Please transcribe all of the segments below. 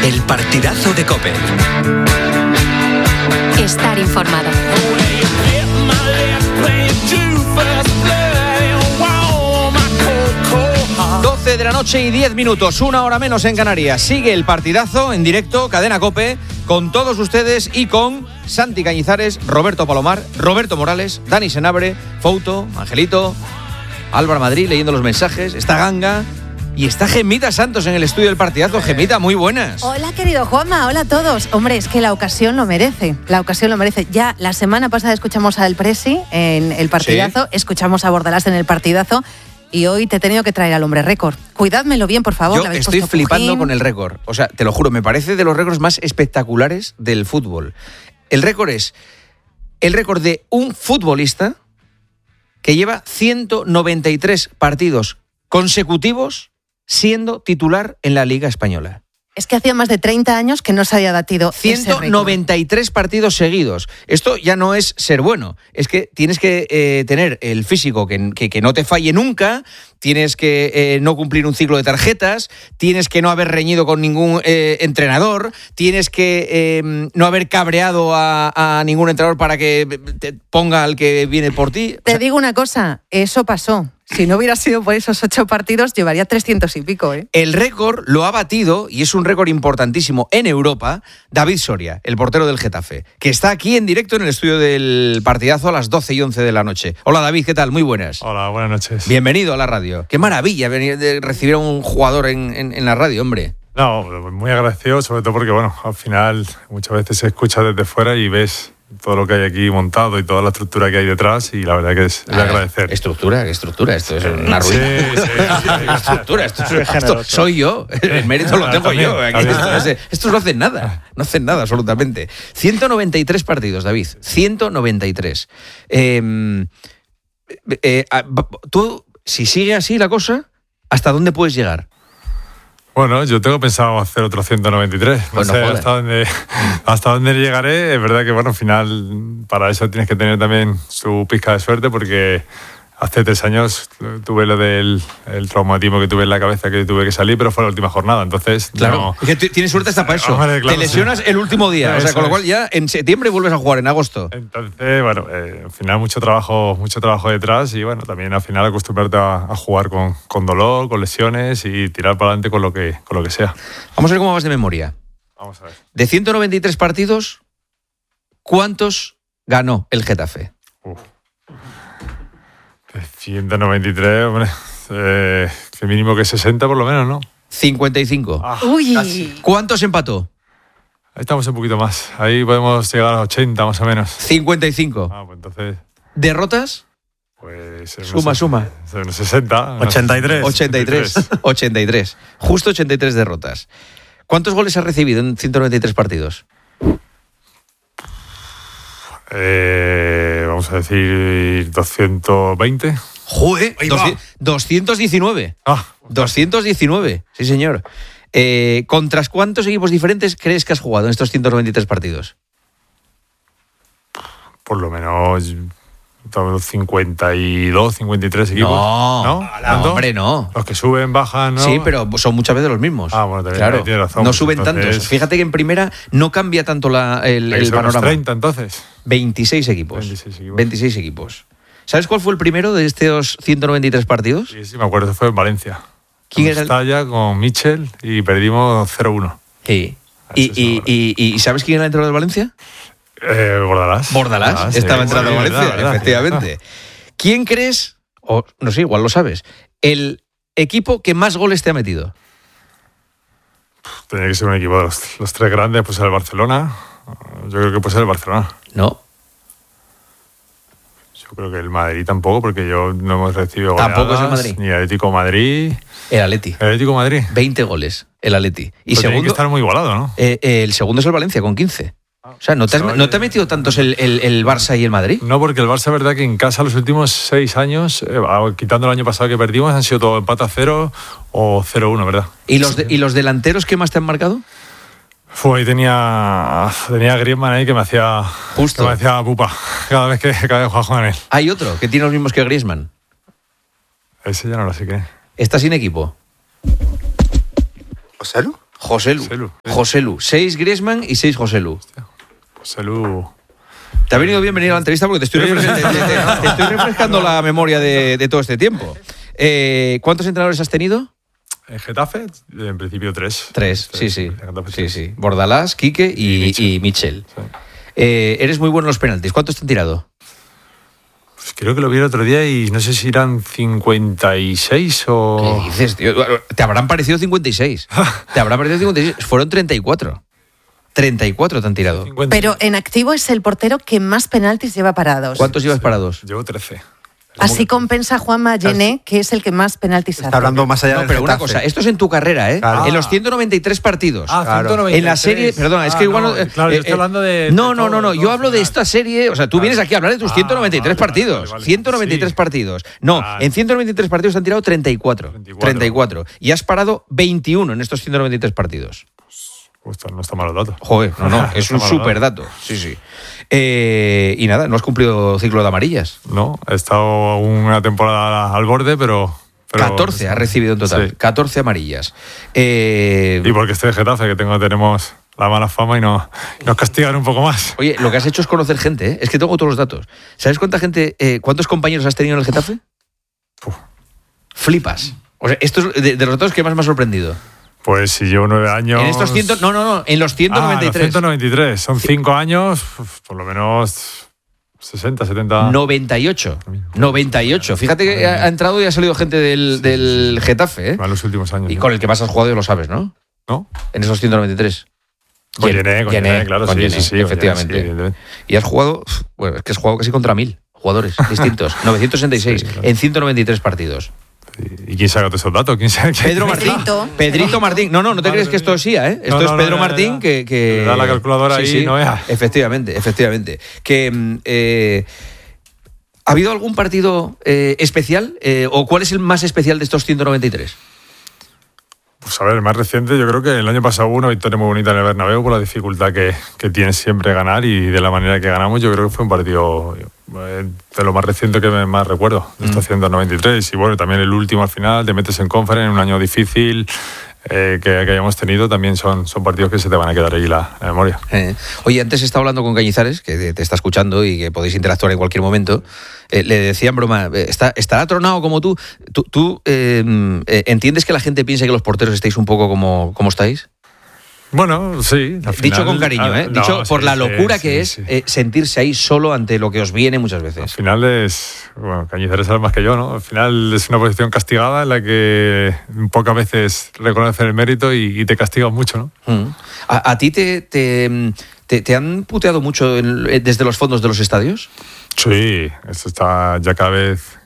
El partidazo de COPE. Estar informado. 12 de la noche y 10 minutos, una hora menos en Canarias. Sigue el partidazo en directo, Cadena COPE, con todos ustedes y con Santi Cañizares, Roberto Palomar, Roberto Morales, Dani Senabre, Fouto, Angelito, Álvaro Madrid leyendo los mensajes, está Ganga y está Gemita Santos en el estudio del partidazo. Gemita, muy buenas. Hola, querido Juanma, hola a todos. Hombre, es que la ocasión lo merece, Ya la semana pasada escuchamos a El Presi en el partidazo, sí. Escuchamos a Bordalás en el partidazo. Y hoy te he tenido que traer al hombre récord. Cuidádmelo bien, por favor. Yo estoy flipando con el récord. O sea, te lo juro, me parece de los récords más espectaculares del fútbol. El récord es el récord de un futbolista que lleva 193 partidos consecutivos siendo titular en la Liga Española. Es que hacía más de 30 años que no se había batido 193 partidos seguidos. Esto ya no es ser bueno. Es que tienes que tener el físico que no te falle nunca, tienes que no cumplir un ciclo de tarjetas, tienes que no haber reñido con ningún entrenador, tienes que no haber cabreado a ningún entrenador para que te ponga al que viene por ti. Te digo una cosa, eso pasó. Si no hubiera sido por esos 8 partidos, llevaría 300 y pico, ¿eh? El récord lo ha batido, y es un récord importantísimo en Europa, David Soria, el portero del Getafe, que está aquí en directo en el estudio del partidazo a las 12 y 11 de la noche. Hola David, ¿qué tal? Muy buenas. Hola, buenas noches. Bienvenido a la radio. Qué maravilla venir de recibir a un jugador en la radio, hombre. No, muy agradecido, sobre todo porque, bueno, al final muchas veces se escucha desde fuera y ves todo lo que hay aquí montado y toda la estructura que hay detrás, y la verdad que es de agradecer. ¿Estructura? Esto es una ruina. Sí. Esto soy yo, el mérito lo tengo yo. Estos no hacen nada absolutamente. 193 partidos, David, 193. Tú, si sigue así la cosa, ¿hasta dónde puedes llegar? Bueno, yo tengo pensado hacer otro 193. No sé hasta dónde llegaré. Es verdad que, bueno, al final para eso tienes que tener también su pizca de suerte, porque hace 3 años tuve lo del traumatismo que tuve en la cabeza, que tuve que salir, pero fue la última jornada, entonces... Claro, no. es que tienes suerte hasta para eso. Hombre, claro, te lesionas el último día, o sea, con lo cual ya en septiembre vuelves a jugar, en agosto. Entonces, bueno, al final mucho trabajo detrás, y bueno, también al final acostumbrarte a jugar con dolor, con lesiones, y tirar para adelante con lo que sea. Vamos a ver cómo vas de memoria. Vamos a ver. De 193 partidos, ¿cuántos ganó el Getafe? 193, hombre, que mínimo que 60 por lo menos, ¿no? 55. Uy. Casi. ¿Cuántos empató? Ahí estamos un poquito más. Ahí podemos llegar a 80 más o menos. 55. Pues entonces... ¿Derrotas? Pues... Suma. 60. 83. Justo 83 derrotas. ¿Cuántos goles has recibido en 193 partidos? Vamos a decir 220. ¡Joder! 219. 219, sí señor. ¿Contra cuántos equipos diferentes crees que has jugado en estos 193 partidos? Por lo menos 52, 53 equipos. No, hombre, no. Los que suben, bajan, ¿no? Sí, pero son muchas veces los mismos. Bueno, también claro, tienes razón. No suben tantos. Fíjate que en primera no cambia tanto el panorama. 30 entonces. 26 equipos. 26 equipos. ¿Sabes cuál fue el primero de estos 193 partidos? Sí, me acuerdo, fue en Valencia. ¿Quién era? Estalla con Michel y perdimos 0-1. Sí. ¿Y sabes quién era el entrenador de Valencia? Bordalás. Estaba entrando a Valencia, verdad, efectivamente. ¿Quién crees, o no sé, igual lo sabes, el equipo que más goles te ha metido? Tenía que ser un equipo de los 3 grandes, pues el Barcelona. Yo creo que puede ser el Barcelona. No. Yo creo que el Madrid tampoco, porque yo no hemos recibido goleadas. Tampoco es el Madrid. Ni el Atlético Madrid. El Atlético Madrid. 20 goles, el Atleti. Y segundo, tiene que estar muy igualado, ¿no? El segundo es el Valencia, con 15. O sea, ¿no te ha metido tantos el Barça y el Madrid? No, porque el Barça, es verdad que en casa los últimos 6 años, quitando el año pasado que perdimos, han sido todo empate a 0 o 0-1, ¿verdad? ¿Y los delanteros qué más te han marcado? Tenía Griezmann ahí que me hacía pupa cada vez que jugaba con él. Hay otro que tiene los mismos que Griezmann. Ese ya no lo sé qué. ¿Está sin equipo? ¿Osalu? Joselu. 6 Griezmann y 6 Joselu. Joselu. Te ha venido bien venir a la entrevista porque te estoy refrescando la memoria de todo este tiempo. ¿Cuántos entrenadores has tenido? En Getafe, en principio 3. 3, sí. Bordalás, Quique y Michel. Sí. Eres muy bueno en los penaltis. ¿Cuántos te han tirado? Pues creo que lo vi el otro día y no sé si eran 56 o... ¿Qué dices, tío? Te habrán parecido 56. Fueron 34. 34 te han tirado. 50. Pero en activo es el portero que más penaltis lleva parados. ¿Cuántos llevas parados? Llevo 13. Así compensa Juanma Gené, que es el que más penaltis hace. Está hablando más allá del pero Getafe. una cosa, esto es en tu carrera, ¿eh? Claro. En los 193 partidos. Claro. 193. En la serie, perdona, es que igual... Claro, yo estoy hablando de... No, yo hablo de esta serie, o sea, tú vienes aquí a hablar de tus 193 partidos. Vale. 193 partidos. No, en 193 partidos te han tirado 34. Y has parado 21 en estos 193 partidos. Pues no está mal el dato. Joder, no, es un super dato. Sí. Y nada, no has cumplido ciclo de amarillas. No, he estado una temporada al borde, pero 14 ha recibido en total, sí. 14 amarillas. Y porque estoy de Getafe, que tenemos la mala fama y nos castigan un poco más. Oye, lo que has hecho es conocer gente, ¿eh? Es que tengo todos los datos. ¿Sabes cuántos compañeros has tenido en el Getafe? Flipas. O sea, esto es de los datos que más me ha sorprendido. Pues si llevo 9 años... En estos en los 193. Los 193. Son 5 años, por lo menos 60, 70... 98. Fíjate que ha entrado y ha salido gente del Getafe, ¿eh? En los últimos años. Y con el que más has jugado ya lo sabes, ¿no? ¿No? En esos 193. Con Gené, claro, sí, efectivamente. Sí, y has jugado... Bueno, es que has jugado casi contra 1000 jugadores distintos. 966 sí, claro. En 193 partidos. ¿Y quién saca todos esos datos? Pedro Martín. Pedrito Martín. No te crees que esto es IA, ¿eh? Esto es Pedro Martín que da la calculadora ahí, no vea. Efectivamente. Que ¿ha habido algún partido especial? ¿O cuál es el más especial de estos 193? Pues a ver, el más reciente, yo creo que el año pasado hubo una victoria muy bonita en el Bernabéu por la dificultad que tiene siempre ganar y de la manera que ganamos. Yo creo que fue un partido de lo más reciente que más recuerdo de estos 193. Y bueno, también el último al final, te metes en Conference en un año difícil que hayamos tenido, también son partidos que se te van a quedar ahí la memoria. Oye, antes estaba hablando con Cañizares, que te está escuchando y que podéis interactuar en cualquier momento. Le decía en broma, ¿estará tronado como tú? ¿Tú entiendes que la gente piense que los porteros estáis un poco como estáis? Bueno, sí. Al final, dicho con cariño, ¿eh? Dicho por la locura que es sentirse ahí solo ante lo que os viene muchas veces. Al final Cañizares sabe más que yo, ¿no? Al final es una posición castigada en la que pocas veces reconocen el mérito y te castigan mucho, ¿no? ¿A ti te han puteado mucho desde los fondos de los estadios? Sí, eso está ya cada vez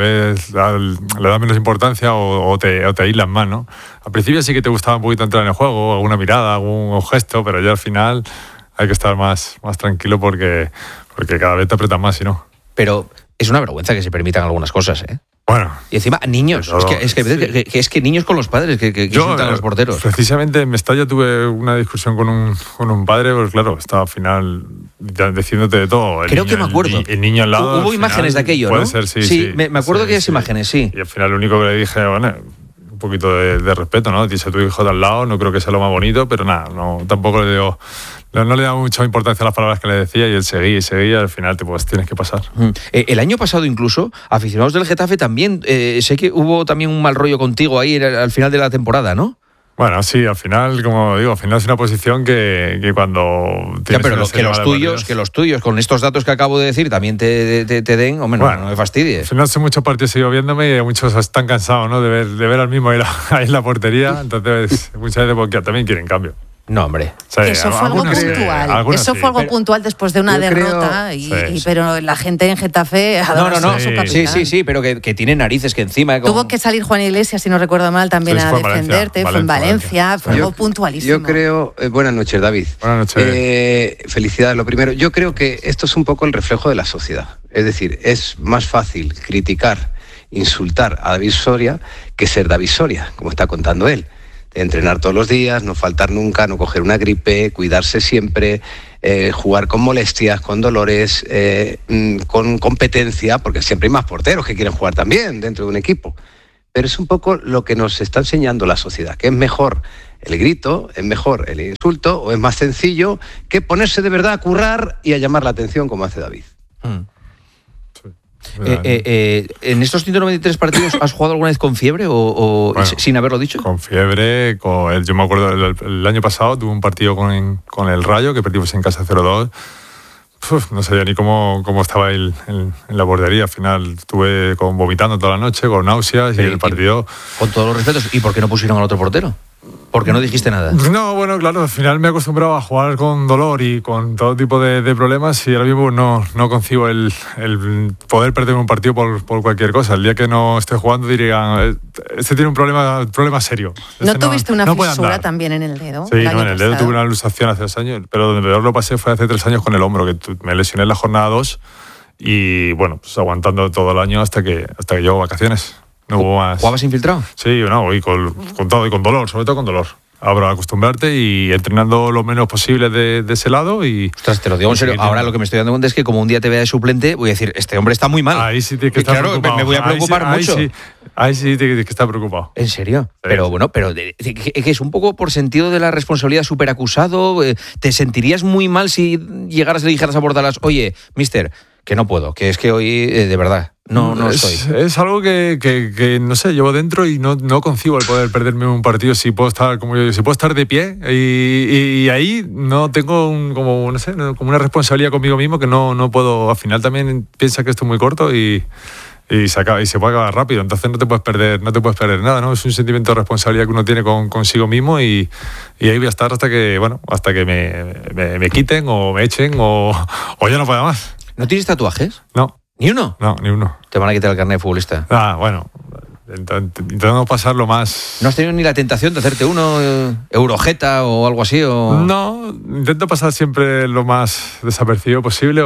le da menos importancia o te aíslan más, ¿no? Al principio sí que te gustaba un poquito entrar en el juego, alguna mirada, algún gesto, pero ya al final hay que estar más tranquilo porque cada vez te apretan más, si no. Pero es una vergüenza que se permitan algunas cosas, ¿eh? Bueno. Y encima, niños. Es que niños con los padres que insultan a los porteros. Precisamente en Mestalla tuve una discusión con un padre, porque claro, estaba al final diciéndote de todo. Creo que me acuerdo. El niño al lado. Hubo imágenes de aquello, puede ¿no? Puede ser, sí. Me acuerdo que hay imágenes, sí. Y al final lo único que le dije, bueno, un poquito de respeto, ¿no? Dice tu hijo de al lado, no creo que sea lo más bonito, pero nada, tampoco le digo... No le daba mucha importancia a las palabras que le decía y él seguía y al final tienes que pasar. El año pasado incluso, aficionados del Getafe también, sé que hubo también un mal rollo contigo ahí al final de la temporada, ¿no? Bueno, sí, al final, como digo, al final es una posición que cuando... pero que los tuyos, con estos datos que acabo de decir, también te den, hombre, no me fastidies. Al final son muchos partidos sigo viéndome y muchos están cansados, ¿no? De ver al mismo ahí en la portería, entonces muchas veces porque también quieren cambio. No, hombre. Sí, eso fue algo puntual. Eso fue algo puntual después de una derrota. Pero la gente en Getafe adora a su capitán. Sí, pero que tiene narices que encima... Tuvo que salir Juan Iglesias, si no recuerdo mal, también a defenderte. Fue en Valencia. Fue algo puntualísimo. Yo creo... buenas noches, David. Buenas noches. Felicidades. Lo primero, yo creo que esto es un poco el reflejo de la sociedad. Es decir, es más fácil criticar, insultar a David Soria que ser David Soria, como está contando él. Entrenar todos los días, no faltar nunca, no coger una gripe, cuidarse siempre, jugar con molestias, con dolores, con competencia, porque siempre hay más porteros que quieren jugar también dentro de un equipo. Pero es un poco lo que nos está enseñando la sociedad, que es mejor el grito, es mejor el insulto o es más sencillo que ponerse de verdad a currar y a llamar la atención como hace David. ¿En estos 193 partidos has jugado alguna vez con fiebre o bueno, sin haberlo dicho? Con fiebre, yo me acuerdo el año pasado tuve un partido con el Rayo que perdimos en casa 0-2. No sabía ni cómo estaba en la bordería. Al final estuve vomitando toda la noche, con náuseas y el partido... Con todos los respetos, ¿y por qué no pusieron al otro portero? ¿Por qué no dijiste nada? No, bueno, claro, al final me he acostumbrado a jugar con dolor y con todo tipo de problemas y ahora mismo no concibo el poder perder un partido por cualquier cosa. El día que no esté jugando dirían, este tiene un problema serio. ¿No tuviste una fisura también en el dedo? Sí, en el dedo tuve una luxación hace 2 años, pero donde peor lo pasé fue hace 3 años con el hombro, que me lesioné en la jornada 2 y bueno, pues aguantando todo el año hasta que llego a vacaciones. No hubo más. ¿Jugabas infiltrado? Sí, y con todo y con dolor, sobre todo con dolor. Habrá acostumbrarte y entrenando lo menos posible de ese lado y... Ostras, te lo digo en serio. Ahora lo que me estoy dando cuenta es que como un día te vea de suplente, voy a decir, este hombre está muy mal. Ahí sí tienes que estar preocupado. Me voy a preocupar mucho. Ahí sí tienes que estar preocupado. ¿En serio? Sí. Pero bueno, que es un poco por sentido de la responsabilidad superacusado. ¿Te sentirías muy mal si llegaras y le dijeras a Bordalas, oye, mister, que no puedo, que es que hoy de verdad no estoy? Es algo que no sé, llevo dentro y no concibo el poder perderme un partido si puedo estar de pie y ahí no tengo como una responsabilidad conmigo mismo que no puedo. Al final también piensa que esto es muy corto y se puede acabar rápido, entonces no te puedes perder nada, ¿no? Es un sentimiento de responsabilidad que uno tiene consigo mismo y ahí voy a estar hasta que me quiten o me echen o ya no pueda más. ¿No tienes tatuajes? No. ¿Ni uno? No, ni uno. Te van a quitar el carnet de futbolista. Bueno, intentando pasarlo más... ¿No has tenido ni la tentación de hacerte uno, Eurojeta o algo así? No, intento pasar siempre lo más desapercibido posible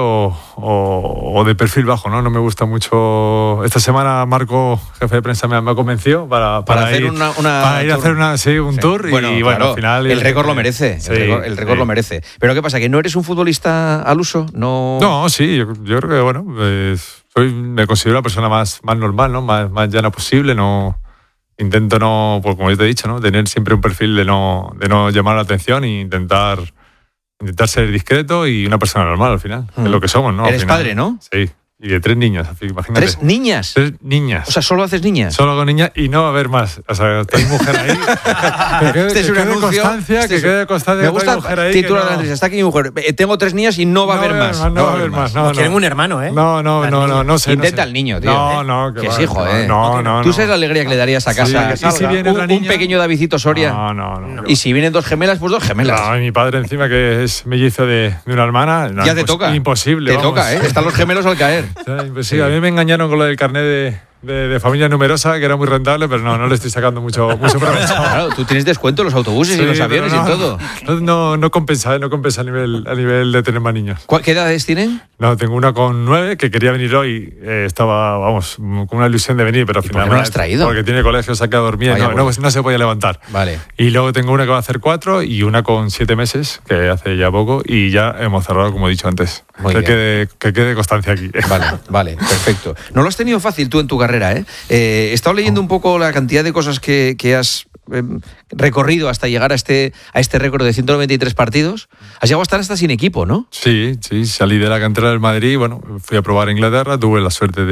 o de perfil bajo, ¿no? No me gusta mucho... Esta semana Marco, jefe de prensa, me ha convencido para hacer ir a hacer un tour bueno, y claro, al final... El récord lo merece, sí, el récord lo merece. Pero ¿qué pasa? ¿Que no eres un futbolista al uso? No, sí, yo creo que, me considero una persona más normal, ¿no? Más llana posible, intento pues como yo te he dicho, ¿no? Tener siempre un perfil de no llamar la atención e intentar ser discreto y una persona normal al final, es lo que somos, ¿no? Eres padre, ¿no? Sí. Y de 3 niñas, imagínate. ¿3 niñas? 3 niñas. O sea, ¿solo haces niñas? Solo hago niñas y no va a haber más. O sea, está mi mujer ahí. Que quede constancia que me gusta mujer ahí. Título de la noticia. Está aquí mi mujer. Tengo 3 niñas y no va a haber más. No va a haber más. No. Quieren un hermano, ¿eh? No sé. Intenta al niño, tío. No. Que es hijo, ¿eh? No. ¿Tú sabes la alegría que le darías a casa? Sí, si viene un pequeño Davidcito Soria. No. Y si vienen 2 gemelas, pues 2 gemelas. No, y mi padre encima, que es mellizo de una hermana. Ya te toca. Imposible. Te toca, ¿eh? Están los gemelos al caer. Sí, a mí me engañaron con lo del carnet de familia numerosa, que era muy rentable, pero no le estoy sacando mucho provecho. Claro, tú tienes descuento en los autobuses y los aviones y todo. No compensa a nivel de tener más niños. ¿Qué edades tienen? No, tengo una con 9 que quería venir hoy, estaba, con una ilusión de venir, pero al final... ¿Por qué no la has traído? Porque tiene colegio, se ha quedado dormida y no se podía levantar. Vale. Y luego tengo una que va a hacer 4 y una con 7 meses, que hace ya poco, y ya hemos cerrado, como he dicho antes. Que quede constancia aquí. Vale, perfecto. No lo has tenido fácil tú en tu carrera, ¿eh? He estado leyendo un poco la cantidad de cosas que has recorrido hasta llegar a este récord de 193 partidos. Has llegado a estar hasta sin equipo, ¿no? Sí, salí de la cantera del Madrid, fui a probar a Inglaterra, tuve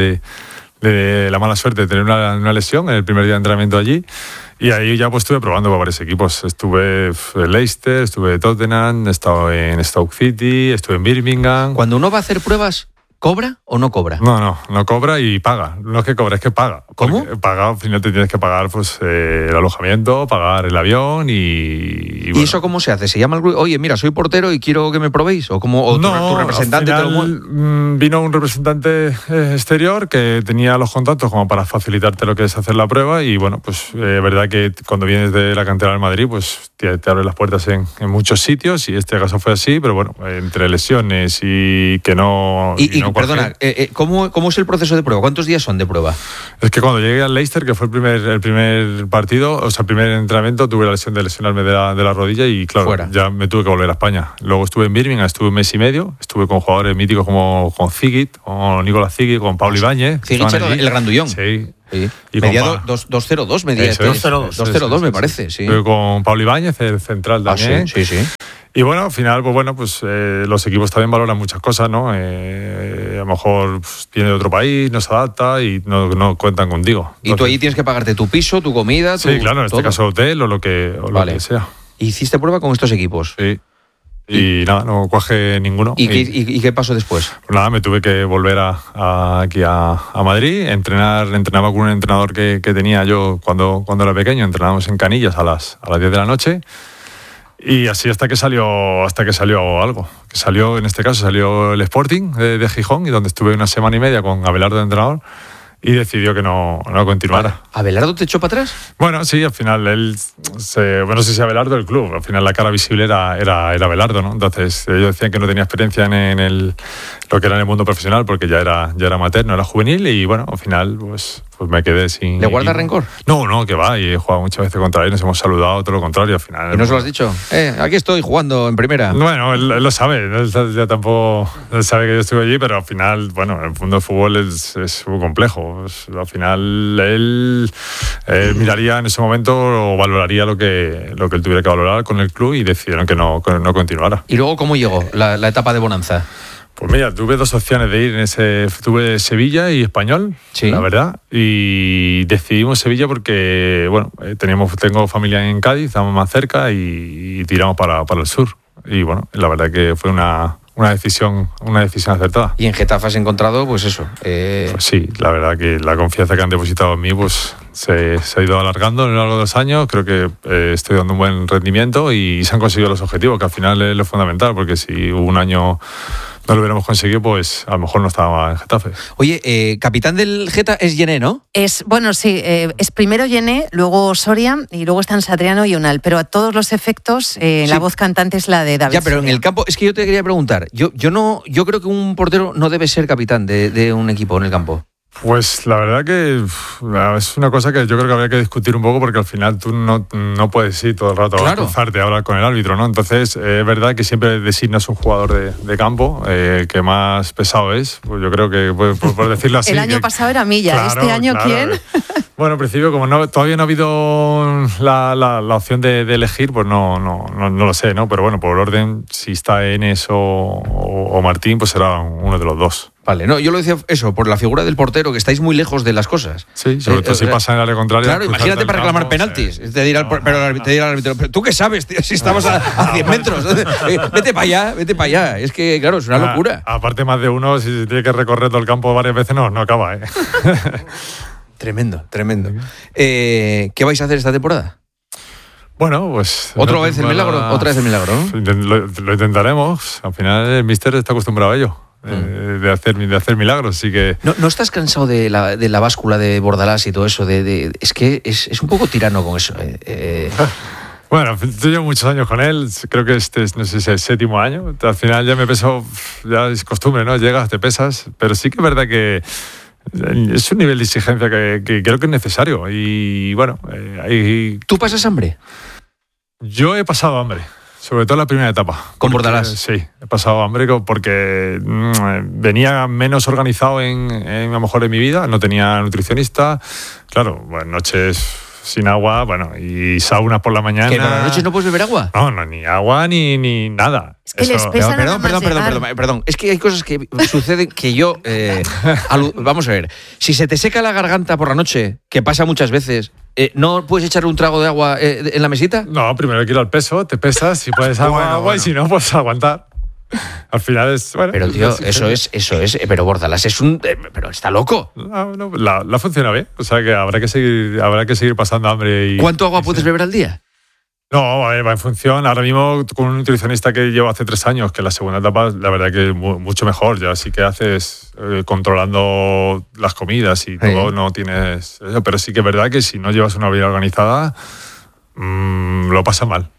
la mala suerte de tener una lesión en el primer día de entrenamiento allí. Y ahí ya estuve probando para varios equipos. Estuve en Leicester, estuve en Tottenham, he estado en Stoke City, estuve en Birmingham. Cuando uno va a hacer pruebas, ¿cobra o no cobra? No cobra y paga. No es que cobra, es que paga. ¿Cómo? Paga, al final te tienes que pagar el alojamiento, pagar el avión y ¿Y eso cómo se hace? ¿Se llama el grupo? Oye, mira, soy portero y quiero que me probéis. ¿O tu representante al final, te lo mueve? Vino un representante exterior que tenía los contactos como para facilitarte lo que es hacer la prueba y verdad que cuando vienes de la cantera del Madrid pues te abren las puertas en muchos sitios y este caso fue así, pero entre lesiones y que no... Perdona, ¿cómo es el proceso de prueba? ¿Cuántos días son de prueba? Es que cuando llegué al Leicester, que fue el primer partido, o sea, el primer entrenamiento, tuve la lesión de lesionarme de la rodilla y claro, ya me tuve que volver a España. Luego estuve en Birmingham, estuve 1 mes y medio, estuve con jugadores míticos como con Zigit, con Nicolás Zigit, con Pablo Ibáñez. Zigit era el grandullón. Sí. Sí. Y mediado 2-0-2, medía. 2-0-2 me parece, sí. Con Pablo Ibáñez, el central también. Sí. Y bueno, al final, pues los equipos también valoran muchas cosas, ¿no? A lo mejor viene de otro país, no se adapta y no cuentan contigo. Entonces, y tú ahí tienes que pagarte tu piso, tu comida, sí, claro, en este caso hotel o lo que sea. ¿Hiciste prueba con estos equipos? Sí. Y nada, no cuaje ninguno. ¿Y qué pasó después? Pues nada, me tuve que volver aquí a Madrid, entrenaba con un entrenador que tenía yo cuando era pequeño, entrenábamos en Canillas a las 10 de la noche. Y así hasta que salió algo. En este caso salió el Sporting de Gijón, y donde estuve una semana y media con Abelardo de entrenador, y decidió que no continuara. ¿Abelardo te echó para atrás? Bueno, sí, al final no sé si Abelardo del club, al final la cara visible era Abelardo, ¿no? Entonces ellos decían que no tenía experiencia en lo que era en el mundo profesional, porque ya era materno, era juvenil, y bueno, al final pues me quedé sin... ¿Le guarda rencor? No, que va, y he jugado muchas veces contra él, nos hemos saludado, todo lo contrario, al final... ¿Y no se lo has dicho? Aquí estoy jugando en primera. Bueno, él lo sabe, él ya tampoco él sabe que yo estuve allí, pero al final, bueno, el mundo del fútbol es muy complejo. Pues, al final él miraría en ese momento o valoraría lo que él tuviera que valorar con el club, y decidieron que no continuara. ¿Y luego cómo llegó la etapa de bonanza? Pues mira, tuve dos opciones de ir. Tuve Sevilla y Español, sí, la verdad. Y decidimos Sevilla porque, bueno, tengo familia en Cádiz, estamos más cerca, y tiramos para el sur. Y bueno, la verdad que fue una decisión acertada. ¿Y en Getafe has encontrado, pues eso? Pues sí, la verdad que la confianza que han depositado en mí pues se ha ido alargando a lo largo de los años. Creo que estoy dando un buen rendimiento y se han conseguido los objetivos, que al final es lo fundamental, porque si un año no lo hubiéramos conseguido, pues a lo mejor no estaba en Getafe. Oye, capitán del Geta es Yené, ¿no? Bueno, sí, es primero Yené, luego Soria, y luego están Satriano y Unal, pero a todos los efectos sí, la voz cantante es la de David. Ya, pero Soria. En el campo, es que yo te quería preguntar, yo creo que un portero no debe ser capitán de un equipo en el campo. Pues la verdad que es una cosa que yo creo que habría que discutir un poco, porque al final tú no puedes ir todo el rato a cruzarte a hablar con el árbitro, ¿no? Entonces es verdad que siempre designas un jugador de campo que más pesado es, pues yo creo que por decirlo así. El año pasado era Milla, claro, ¿este año claro, quién? Bueno, en principio, como todavía no ha habido la opción de elegir, pues no lo sé, ¿no? Pero bueno, por orden, si está Enes o Martín, pues será uno de los dos. Vale, no, yo lo decía eso, por la figura del portero, que estáis muy lejos de las cosas. Sí, sobre todo si pasa en el área contraria. Claro, imagínate para reclamar penaltis. Te dirá el árbitro, pero ¿tú qué sabes, tío? Si estamos a 100 metros. Vete para allá. Es que, claro, es una locura. Aparte, más de uno, si tiene que recorrer todo el campo varias veces, no acaba, ¿eh? Tremendo. ¿Qué vais a hacer esta temporada? Bueno, pues... ¿Otra vez el milagro, ¿no? Lo intentaremos. Al final el míster está acostumbrado a ello. De hacer milagros, así que... ¿No estás cansado de la báscula de Bordalás y todo eso? Es que es un poco tirano con eso. Bueno, yo llevo muchos años con él, creo que este es, no sé si es el 7º año. Al final ya me peso, ya es costumbre, ¿no? Llegas, te pesas, pero sí que es verdad que es un nivel de exigencia que creo que es necesario. Y bueno, ¿Tú pasas hambre? Yo he pasado hambre. Sobre todo la primera etapa. ¿Con Bordalás? Sí, he pasado hambre porque venía menos organizado a lo mejor en mi vida, no tenía nutricionista, claro, bueno, noches sin agua, bueno, y saunas por la mañana. ¿Que por las noches no puedes beber agua? No, ni agua ni nada. Es que les pesa Perdón. Es que hay cosas que suceden que yo... vamos a ver, si se te seca la garganta por la noche, que pasa muchas veces... ¿No puedes echarle un trago de agua en la mesita? No, primero hay que ir al peso, te pesas, si puedes agua, y si no, pues aguantar. Al final es... Bueno, pero tío, eso es... Pero Bordalás es un... pero está loco. No, la funciona bien. O sea que habrá que seguir pasando hambre. ¿Cuánto agua puedes beber al día? No, va en función. Ahora mismo con un nutricionista que llevo hace 3 años, que la segunda etapa, la verdad que es mucho mejor. Ya sí que haces controlando las comidas y todo, no tienes eso. Pero sí que es verdad que si no llevas una vida organizada, lo pasa mal.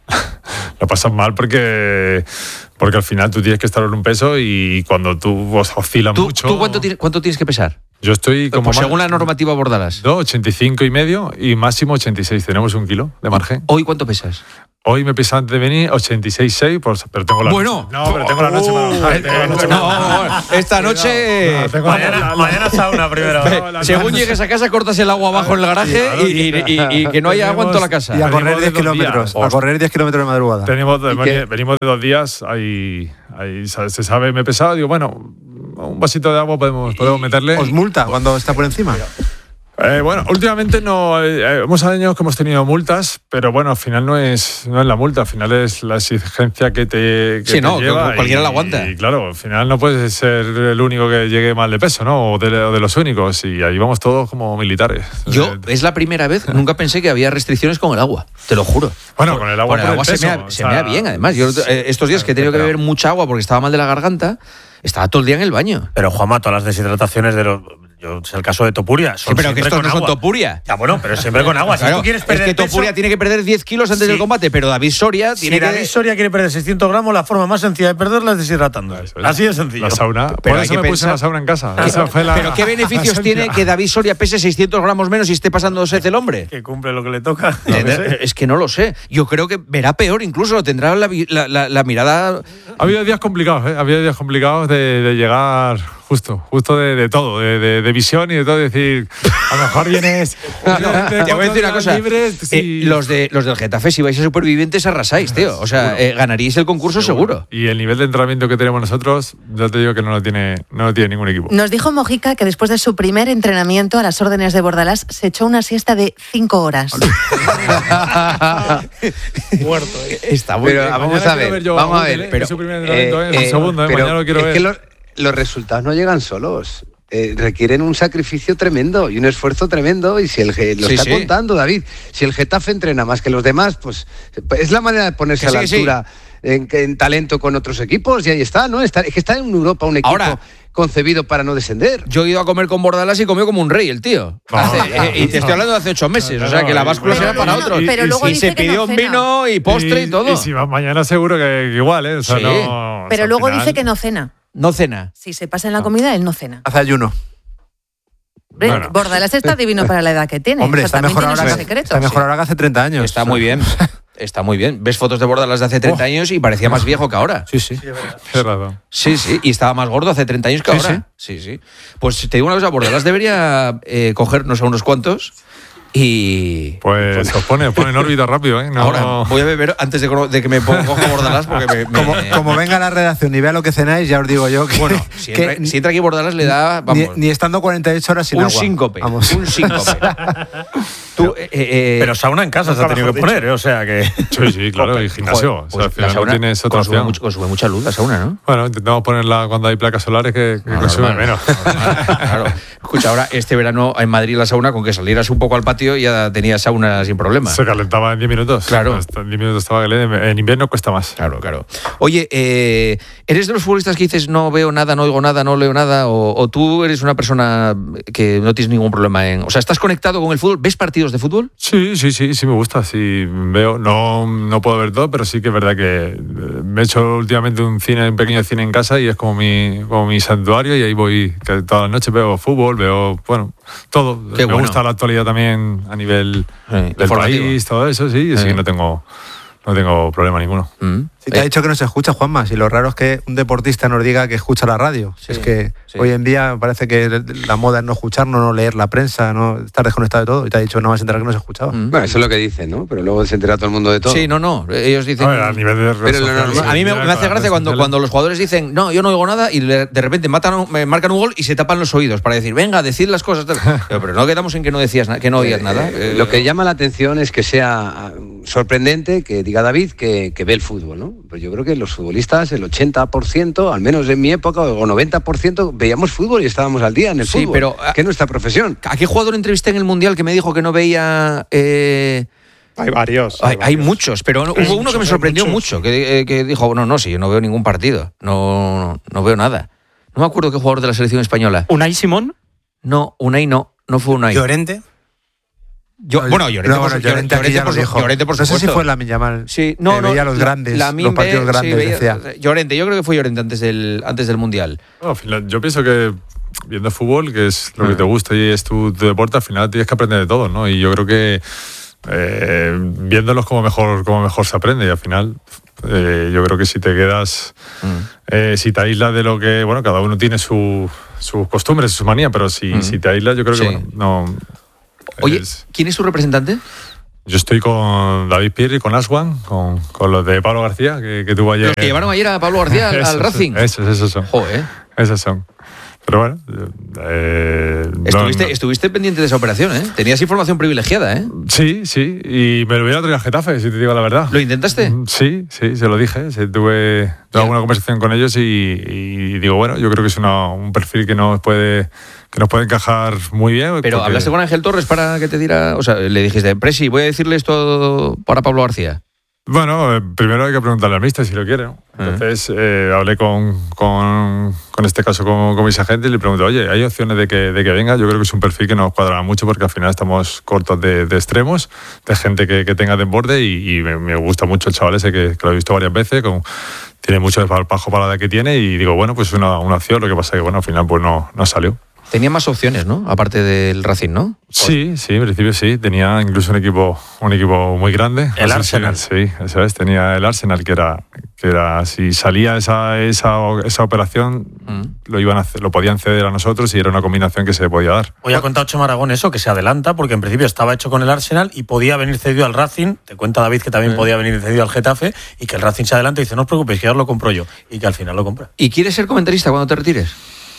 lo pasas mal porque al final tú tienes que estar en un peso y cuando tú oscilas mucho... ¿Tú cuánto tienes que pesar? Yo estoy como... Pues según la normativa Bordalás. 85 y medio y máximo 86. Tenemos 1 kilo de margen. ¿Hoy cuánto pesas? Hoy me pesa antes de venir 86,6, pero tengo la noche. No, pero tengo la noche para esta noche... Mañana sauna primero. Según llegues a casa, cortas el agua abajo en el garaje y que no haya agua en toda la casa. Y a correr 10 kilómetros. A correr 10 kilómetros de madrugada. Venimos de 2 días, ahí se sabe, me he pesado, digo, bueno, un vasito de agua podemos meterle. ¿Os multa cuando está por encima? Bueno, últimamente no. Hemos años que hemos tenido multas, pero bueno, al final no es la multa, al final es la exigencia que te lleva. Cualquiera la aguanta. Y claro, al final no puedes ser el único que llegue mal de peso, ¿no? O de los únicos. Y ahí vamos todos como militares. Es la primera vez, nunca pensé que había restricciones con el agua, te lo juro. Bueno, con el agua, se me da bien, además. Yo estos días que he tenido que beber mucha agua porque estaba mal de la garganta, estaba todo el día en el baño. Pero Juanma, todas las deshidrataciones de los... Es el caso de Topuria. Pero que estos no son Topuria. Ya, bueno, pero siempre con agua. Claro, si tú quieres perder es que Topuria tiene que perder 10 kilos antes del combate, pero David Soria David Soria quiere perder 600 gramos, la forma más sencilla de perderla es deshidratándose. Así de sencillo. La sauna. Pero por eso me puse la sauna en casa. Pero ¿qué beneficios tiene que David Soria pese 600 gramos menos y esté pasando sed el hombre? Que cumple lo que le toca. Es que no lo sé. Yo creo que verá peor incluso. Tendrá la mirada... Ha habido días complicados, ¿eh? Ha habido días complicados de llegar... Justo de todo, de visión y de todo, decir, a lo mejor vienes... Te voy a decir una cosa, los del Getafe, si vais a Supervivientes, arrasáis, tío. O sea, ganaríais el concurso seguro. Y el nivel de entrenamiento que tenemos nosotros, yo te digo que no lo tiene ningún equipo. Nos dijo Mojica que después de su primer entrenamiento a las órdenes de Bordalás, se echó una siesta de 5 horas. Muerto, Está muy bien. Vamos a ver. Pero su primer entrenamiento es el segundo, mañana lo quiero ver. Que los resultados no llegan solos. Requieren un sacrificio tremendo y un esfuerzo tremendo. Y si contando, David, si el Getafe entrena más que los demás, pues es la manera de ponerse a la altura en talento con otros equipos. Y ahí está, ¿no? Es que está en Europa un equipo concebido para no descender. Yo he ido a comer con Bordalás y comió como un rey el tío. Y te estoy hablando de hace 8 meses. O sea, que la báscula será para otros. Pero luego y se pidió un vino y postre y todo. Y si va mañana seguro que igual, ¿eh? O sea, no, pero luego dice que no cena. No cena. Si se pasa en la comida, él no cena. Hace ayuno. Bueno. Bordalás está divino para la edad que tiene. Hombre, está mejor ahora que hace 30 años. Está muy bien. Está muy bien. Ves fotos de Bordalás de hace 30 años y parecía más viejo que ahora. Sí. Sí, y estaba más gordo hace 30 años que ahora. Sí. Pues te digo una cosa, Bordalás debería cogernos a unos cuantos y... Pues os pone en órbita rápido, ¿eh? Ahora, voy a beber antes de que me coja Bordalás porque como venga a la redacción y vea lo que cenáis, ya os digo yo que... Bueno, si entra aquí Bordalás le da... Vamos, ni estando 48 horas sin agua. Un síncope. Pero sauna en casa se ha tenido que poner, ¿eh? O sea que... Sí, claro, y gimnasio. Pues al final no tienes otra opción. Consume mucha luz la sauna, ¿no? Bueno, intentamos ponerla cuando hay placas solares que consume menos. Claro. Escucha, ahora este verano en Madrid la sauna, con que salieras un poco al patio ya tenía sauna sin problema. Se calentaba en 10 minutos. Claro. En 10 minutos estaba caliente. En invierno cuesta más. Claro. Oye, ¿eres de los futbolistas que dices no veo nada, no oigo nada, no leo nada? ¿O tú eres una persona que no tienes ningún problema en... O sea, ¿estás conectado con el fútbol? ¿Ves partidos de fútbol? Sí me gusta. Sí, veo. No puedo ver todo, pero sí que es verdad que me he hecho últimamente un pequeño cine en casa y es como mi santuario y ahí voy todas las noches, veo fútbol, veo, bueno, todo. Me gusta la actualidad también a nivel del país, todo eso, sí, no tengo problema ninguno. Si te ha dicho que no se escucha, Juanma, si lo raro es que un deportista nos diga que escucha la radio. Es que hoy en día parece que la moda es no escucharnos, no leer la prensa, no estar desconectado de todo. Y te ha dicho no vas a enterar que no se escuchaba. Bueno, eso es lo que dicen, ¿no? Pero luego se entera todo el mundo de todo. Sí, no. Ellos dicen... A nivel de redes sociales, a mí me hace gracia cuando los jugadores dicen no, yo no oigo nada y de repente marcan un gol y se tapan los oídos para decir, venga, decid las cosas. Pero no quedamos en que no decías que no oías nada. Lo que llama la atención es que sea sorprendente que diga David que ve el fútbol, ¿no? Pues yo creo que los futbolistas, el 80%, al menos en mi época, o 90%, veíamos fútbol y estábamos al día en el fútbol. Pero, que es nuestra profesión. ¿A qué jugador entrevisté en el Mundial que me dijo que no veía...? Hay varios. Hay muchos, pero hubo uno que me sorprendió mucho, que dijo, no, yo no veo ningún partido, no veo nada. No me acuerdo qué jugador de la selección española. ¿Unai Simón? No, Unai no fue Unai. ¿Llorente? Llorente, por supuesto. No sé si fue Lamine Yamal. Sí, veía los grandes, los partidos grandes. Llorente, yo creo que fue Llorente antes del Mundial. No, al final, yo pienso que viendo fútbol, que es lo que te gusta y es tu deporte, al final tienes que aprender de todo, ¿no? Y yo creo que viéndolos como mejor se aprende, y al final yo creo que si te quedas, si te aíslas de lo que, bueno, cada uno tiene sus costumbres, sus manías, pero si te aíslas, yo creo que bueno, no. Oye, ¿quién es tu representante? Yo estoy con David Pirri, con Aswan, con los de Pablo García, que tuvo ayer. Los que llevaron ayer a Pablo García al Racing. Esos son. Joder. Esos son. Pero bueno. Estuviste pendiente de esa operación, ¿eh? Tenías información privilegiada, ¿eh? Sí. Y me lo hubiera traído al Getafe, si te digo la verdad. ¿Lo intentaste? Sí, se lo dije. Tuve alguna conversación con ellos y digo, bueno, yo creo que es un perfil que nos puede encajar muy bien. Pero ¿hablaste con Ángel Torres para que te diera...? O sea, le dijiste, Presi, voy a decirle esto para Pablo García. Bueno, primero hay que preguntarle al míster si lo quiere, ¿no? Entonces hablé con este caso con mis agentes y le pregunté, oye, ¿hay opciones de que venga? Yo creo que es un perfil que nos cuadra mucho porque al final estamos cortos de extremos, de gente que tenga desborde y me gusta mucho el chaval ese que lo he visto varias veces, tiene mucho desparpajo para la edad que tiene y digo, bueno, pues una opción, lo que pasa es que bueno, al final pues no salió. Tenía más opciones, ¿no? Aparte del Racing, ¿no? Sí, en principio sí. Tenía incluso un equipo muy grande. El Arsenal. Sí, eso es. Tenía el Arsenal, que era si salía esa operación, lo podían ceder a nosotros y era una combinación que se podía dar. Hoy ha contado Chema Aragón eso, que se adelanta, porque en principio estaba hecho con el Arsenal y podía venir cedido al Racing. Te cuenta David que también podía venir cedido al Getafe y que el Racing se adelanta y dice, no os preocupéis, que ya os lo compro yo. Y que al final lo compra. ¿Y quieres ser comentarista cuando te retires?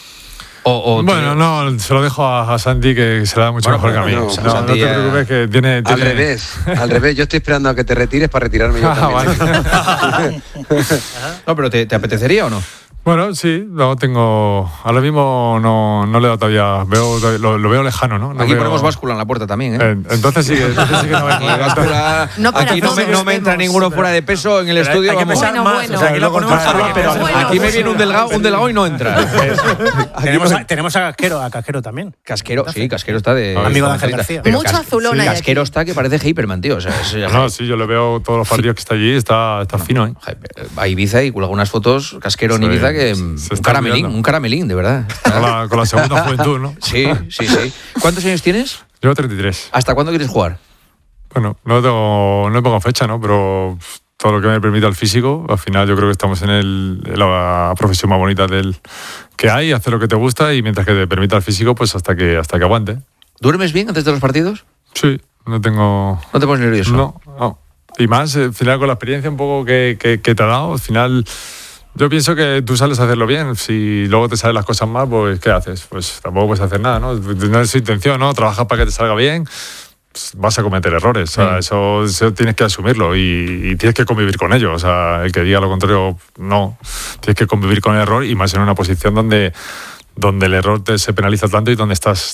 Bueno, no, se lo dejo a Santi, que se le da mucho mejor que a mí. No te preocupes, que tiene... Al revés, yo estoy esperando a que te retires para retirarme yo también. No, pero ¿te apetecería o no? Bueno, sí, ahora mismo no le he dado todavía, lo veo lejano, ¿no? Aquí ponemos báscula en la puerta también, ¿eh? Entonces sí que no vengo. Aquí no me entra ninguno fuera de peso en el estudio. Hay que pesar más. O sea, aquí lo ponemos aquí me viene un delgado y no entra. Tenemos a Casquero también. Casquero está de... Amigo de Ángel García. Mucho azulón ahí. Casquero está que parece Hyperman, tío. O sea, sí, yo le veo todos los partidos que está allí, está fino, ¿eh? A Ibiza y con algunas fotos, Casquero en Ibiza, que un caramelín, de verdad. Con la segunda juventud, ¿no? Sí. ¿Cuántos años tienes? Yo 33. ¿Hasta cuándo quieres jugar? Bueno, no pongo fecha, ¿no? Pero todo lo que me permita el físico, al final yo creo que estamos en la profesión más bonita que hay, hacer lo que te gusta y mientras que te permita el físico, pues hasta que aguante. ¿Duermes bien antes de los partidos? Sí, no te pones nervioso? No. Y más, al final con la experiencia un poco que te ha dado, al final... Yo pienso que tú sales a hacerlo bien. Si luego te salen las cosas mal, pues ¿qué haces? Pues tampoco puedes hacer nada, ¿no? No es su intención, ¿no? Trabajas para que te salga bien, pues vas a cometer errores. O sea, eso tienes que asumirlo y tienes que convivir con ello. O sea, el que diga lo contrario, no. Tienes que convivir con el error y más en una posición donde el error se penaliza tanto y donde estás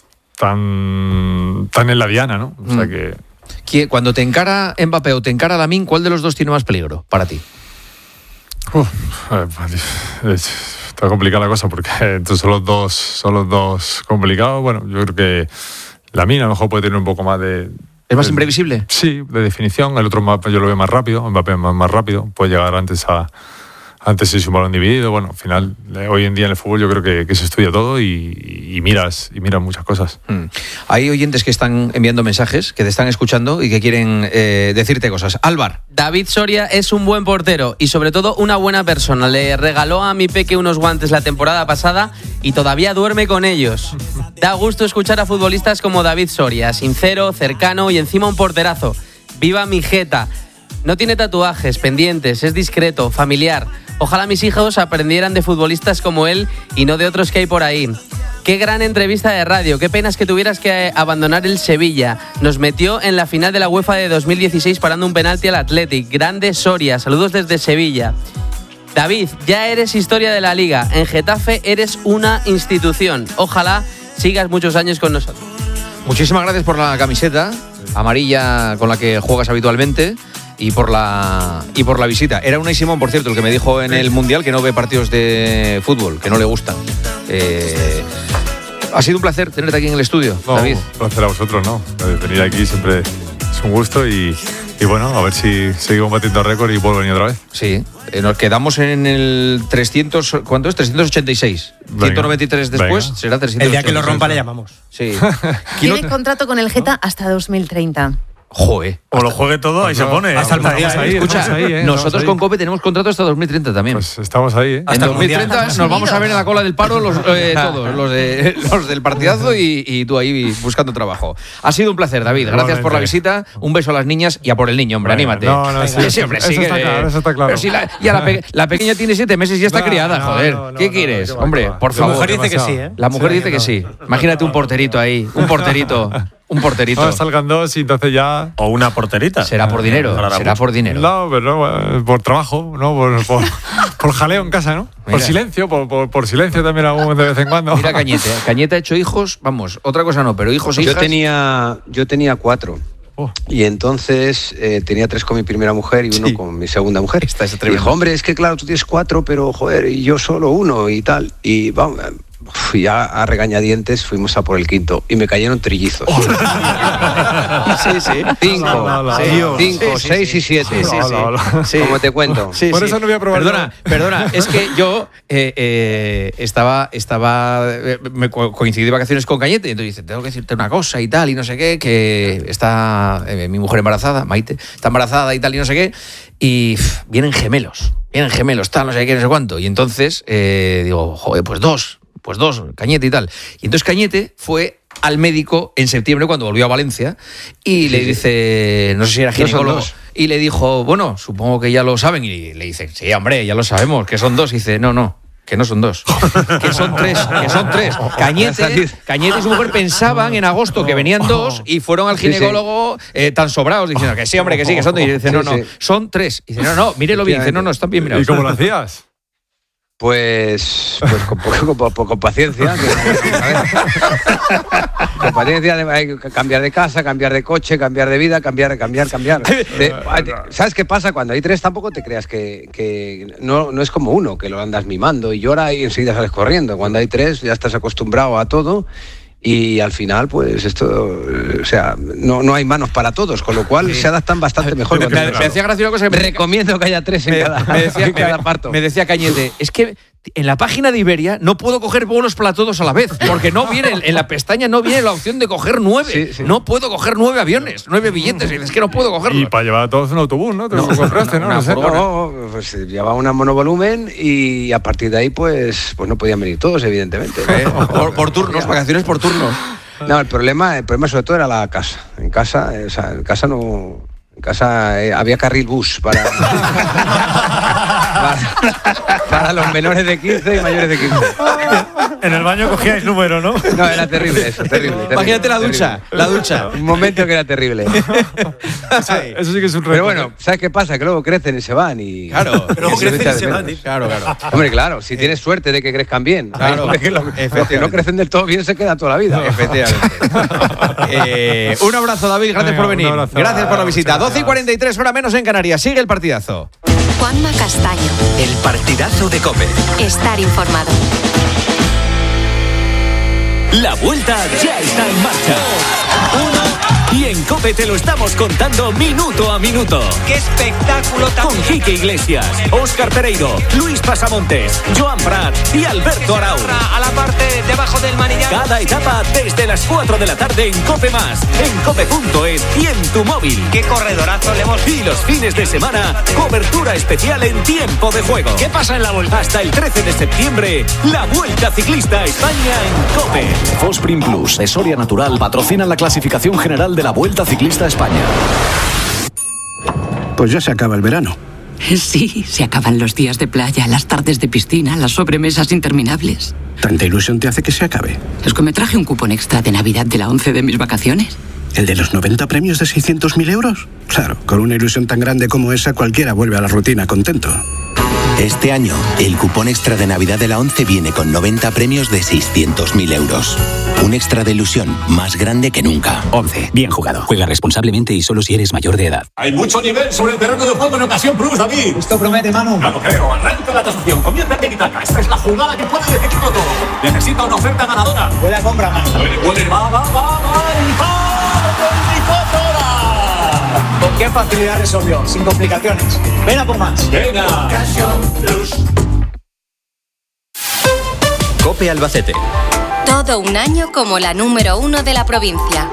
tan en la diana, ¿no? O sea que... Cuando te encara Mbappé o te encara Lamine, ¿cuál de los dos tiene más peligro para ti? Está complicada la cosa porque entonces son los dos complicados. Bueno, yo creo que Lamine a lo mejor puede tener un poco más de... ¿Es más imprevisible? Sí, de definición. El otro yo lo veo más rápido, Mbappé más rápido, puede llegar antes es un balón dividido. Bueno, al final, hoy en día en el fútbol yo creo que se estudia todo y miras muchas cosas. Hay oyentes que están enviando mensajes, que te están escuchando y que quieren decirte cosas. Álvar. David Soria es un buen portero y sobre todo una buena persona. Le regaló a mi peque unos guantes la temporada pasada y todavía duerme con ellos. Da gusto escuchar a futbolistas como David Soria, sincero, cercano y encima un porterazo. ¡Viva mi Jeta! No tiene tatuajes, pendientes, es discreto, familiar. Ojalá mis hijos aprendieran de futbolistas como él y no de otros que hay por ahí. Qué gran entrevista de radio, qué pena es que tuvieras que abandonar el Sevilla. Nos metió en la final de la UEFA de 2016 parando un penalti al Athletic. Grande Soria, saludos desde Sevilla. David, ya eres historia de la Liga. En Getafe eres una institución. Ojalá sigas muchos años con nosotros. Muchísimas gracias por la camiseta amarilla con la que juegas habitualmente. Y por la visita. Era Unai Simón, por cierto, el que me dijo en el Mundial que no ve partidos de fútbol, que no le gustan. Ha sido un placer tenerte aquí en el estudio, David. Un placer a vosotros, ¿no? Venir aquí siempre es un gusto y bueno, a ver si seguimos batiendo récord y puedo venir otra vez. Sí, nos quedamos en el 300, ¿cuánto es? 386. Venga, 193 después, venga. Será 386. El día que lo rompa le llamamos. Sí. Tiene contrato con el Geta hasta 2030. Joder. O lo juegue todo, ahí se pone. Hasta el mundial. Escucha, nosotros con COPE tenemos contrato hasta 2030 también. Pues estamos ahí, ¿eh? Hasta 2030 nos vamos a ver en la cola del paro todos, los del partidazo y tú ahí buscando trabajo. Ha sido un placer, David. Gracias por la visita. Un beso a las niñas y a por el niño, hombre, anímate. No, sí, hombre, eso está claro, eso está claro. Pero si la pequeña tiene 7 meses y ya está criada, joder. ¿Qué quieres? Hombre, por favor. La mujer dice que sí, ¿eh? La mujer dice que sí. Imagínate un porterito ahí, un porterito. No, salgan 2 y entonces ya... O una porterita. Será por dinero. No, pero no, por trabajo, ¿no? Por jaleo en casa, ¿no? Mira. Por silencio, por silencio también de vez en cuando. Mira Cañete. Cañete ha hecho hijos, vamos, otra cosa no, pero hijos e hijas... Yo tenía 4. Y entonces tenía 3 con mi primera mujer y 1 con mi segunda mujer. Y dijo, hombre, es que claro, tú tienes 4, pero joder, y yo solo 1 y tal. Y vamos... ya a regañadientes fuimos a por el 5º y me cayeron trillizos. Sí. 5, 6 y 7. Sí. Como te cuento. Por eso no voy a probar. Perdona, es que yo me coincidí de vacaciones con Cañete y entonces dice, tengo que decirte una cosa y tal y no sé qué, que está mi mujer embarazada, Maite, está embarazada y tal y no sé qué, y vienen gemelos, tal, no sé qué, no sé cuánto. Y entonces digo, joder, pues dos, Cañete y tal. Y entonces Cañete fue al médico en septiembre cuando volvió a Valencia y le dice, no sé si era ginecólogo, y le dijo, bueno, supongo que ya lo saben. Y le dice, sí, hombre, ya lo sabemos, que son 2. Y dice, no, que no son 2, que son 3. Cañete y su mujer pensaban en agosto que venían 2 y fueron al ginecólogo tan sobrados diciendo que sí, hombre, que sí, que son 2. Y dice, no, son 3. Y dice, no, mírelo bien. Dice, no, están bien mirados. ¿Y cómo lo hacías? Pues con paciencia. Con paciencia, hay que cambiar de casa, cambiar de coche, cambiar de vida, cambiar. ¿Sabes qué pasa? Cuando hay 3 tampoco te creas que no es como 1, que lo andas mimando y llora y enseguida sales corriendo. Cuando hay 3 ya estás acostumbrado a todo. Y al final, pues esto, o sea, no hay manos para todos, con lo cual se adaptan bastante mejor. Me decía gracia una cosa que recomiendo que haya 3 en cada parto. Me decía Cañete, es que en la página de Iberia no puedo coger vuelos para todos a la vez, porque no viene, en la pestaña no viene la opción de coger 9. Sí. No puedo coger 9 aviones, 9 billetes, y es que no puedo cogerlos. Y para llevar a todos en autobús, ¿no? Te lo compraste, ¿no? No, pues llevaba una monovolumen y a partir de ahí, pues no podían venir todos, evidentemente. Por turnos, vacaciones por turnos. No, el problema sobre todo era la casa. En casa no... En casa había carril bus para los menores de 15 y mayores de 15. En el baño cogíais número, ¿no? No, era terrible eso, terrible. Imagínate la ducha. Un momento que era terrible. Eso sí que es un reto. Pero bueno, ¿sabes qué pasa? Que luego crecen y se van y... Claro, luego crecen y se van. Claro. Hombre, claro, si tienes suerte de que crezcan bien. Claro. Los que no crecen del todo bien se quedan toda la vida. Efectivamente. Un abrazo, David, gracias por venir. Gracias por la visita. 12:43, hora menos en Canarias. Sigue el partidazo. Juanma Castaño. El partidazo de COPE. Estar informado. La vuelta ya está en marcha. Y en COPE te lo estamos contando minuto a minuto. ¡Qué espectáculo tan... Con Quique Iglesias, Óscar Pereiro, Luis Pasamontes, Joan Prat y Alberto Arau. A la parte debajo del manillar. Cada etapa desde las 4 de la tarde en COPE+, en cope.es y en tu móvil. ¡Qué corredorazo le hemos... Y los fines de semana, cobertura especial en tiempo de juego. ¿Qué pasa en la vuelta? Hasta el 13 de septiembre, la Vuelta Ciclista a España en COPE. Fosprin Plus de Soria Natural patrocina la clasificación general de la Vuelta Ciclista a España. Pues ya se acaba el verano. Sí, se acaban los días de playa, las tardes de piscina, las sobremesas interminables. ¿Tanta ilusión te hace que se acabe? Es que me traje un cupón extra de Navidad de la 11 de mis vacaciones. ¿El de los 90 premios de 600.000 euros? Claro, con una ilusión tan grande como esa, cualquiera vuelve a la rutina contento. Este año, el cupón extra de Navidad de la 11 viene con 90 premios de 600.000 euros. Un extra de ilusión más grande que nunca. 11. Bien jugado. Juega responsablemente y solo si eres mayor de edad. Hay mucho nivel sobre el terreno de juego en Ocasión Plus, David. Esto promete, Manu. Ya lo creo. Arranca la tasación. Comienza el tiki-taka. Esta es la jugada que puede decidirlo todo. Necesita una oferta ganadora. Buena compra, Manu. Va. ¿Con qué facilidad resolvió? Sin complicaciones. Ven a por más. Venga. Ocasión Plus. COPE Albacete. Todo un año como la número 1 de la provincia.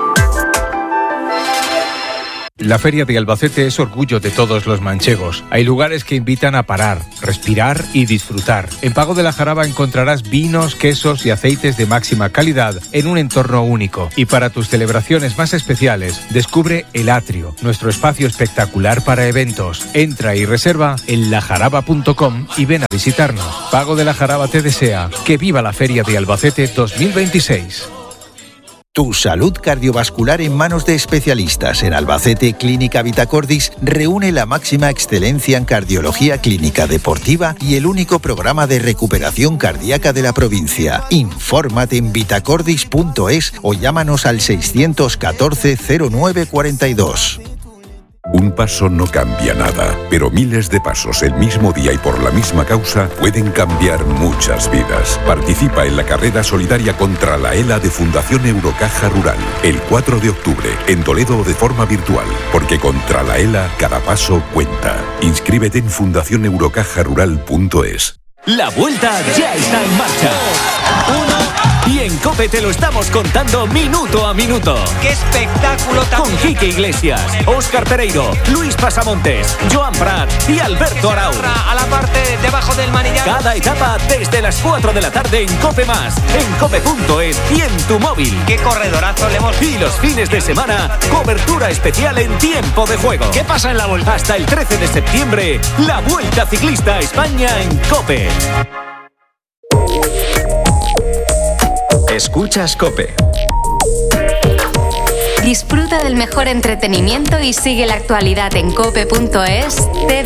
La Feria de Albacete es orgullo de todos los manchegos. Hay lugares que invitan a parar, respirar y disfrutar. En Pago de la Jaraba encontrarás vinos, quesos y aceites de máxima calidad en un entorno único. Y para tus celebraciones más especiales, descubre El Atrio, nuestro espacio espectacular para eventos. Entra y reserva en lajaraba.com y ven a visitarnos. Pago de la Jaraba te desea que viva la Feria de Albacete 2026. Tu salud cardiovascular en manos de especialistas. En Albacete, Clínica Vitacordis reúne la máxima excelencia en cardiología clínica deportiva y el único programa de recuperación cardíaca de la provincia. Infórmate en vitacordis.es o llámanos al 614 09 42. Un paso no cambia nada, pero miles de pasos el mismo día y por la misma causa pueden cambiar muchas vidas. Participa en la carrera solidaria contra la ELA de Fundación Eurocaja Rural, el 4 de octubre, en Toledo o de forma virtual, porque contra la ELA cada paso cuenta. Inscríbete en fundacioneurocajarural.es. La vuelta ya está en marcha. Y en COPE te lo estamos contando minuto a minuto. ¡Qué espectáculo tan... Con Quique Iglesias, Óscar Pereiro, Luis Pasamontes, Joan Prat y Alberto Arau. A la parte debajo del manillar. Cada etapa desde las 4 de la tarde en COPE+, en cope.es y en tu móvil. ¡Qué corredorazo le hemos... Y los fines de semana, cobertura especial en tiempo de juego. ¿Qué pasa en la vuelta? Hasta el 13 de septiembre, la Vuelta Ciclista a España en COPE. Escuchas COPE. Disfruta del mejor entretenimiento y sigue la actualidad en cope.es.